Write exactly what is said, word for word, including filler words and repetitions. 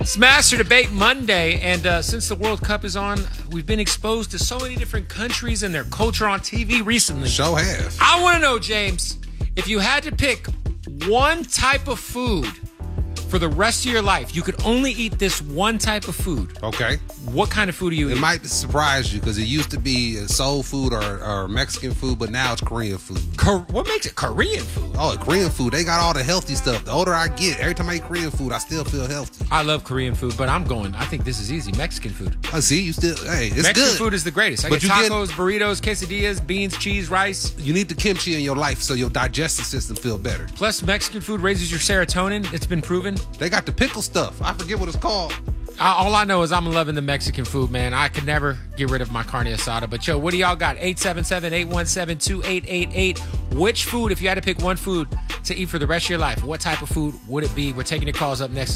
Smash or Debate Monday, and uh, since the World Cup is on, we've been exposed to so many different countries and their culture on T V recently. Show have. I want to know, James, if you had to pick one type of food for the rest of your life, you could only eat this one type of food. Okay. What kind of food do you It eat? might surprise you because it used to be soul food or, or Mexican food, but now it's Korean food. Cor- what makes it Korean food? Oh, Korean food. They got all the healthy stuff. The older I get, every time I eat Korean food, I still feel healthy. I love Korean food, but I'm going, I think this is easy. Mexican food. I see you still. Hey, it's Mexican good. food is the greatest. I But get you get- tacos, burritos, quesadillas, beans, cheese, rice. You need the kimchi in your life so your digestive system feel better. Plus, Mexican food raises your serotonin. It's been proven. They got the pickle stuff. I forget what it's called. I, all I know is I'm loving the Mexican food, man. I could never get rid of my carne asada. But, yo, what do y'all got? eight seven seven, eight one seven, two eight eight eight. Which food, if you had to pick one food to eat for the rest of your life, what type of food would it be? We're taking your calls up next.